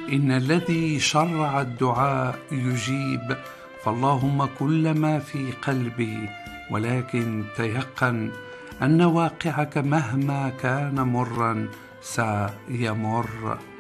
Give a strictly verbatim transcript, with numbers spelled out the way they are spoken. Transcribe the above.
إن الذي شرع الدعاء يجيب، فاللهم كل ما في قلبي، ولكن تيقن أن واقعك مهما كان مرا سيمر.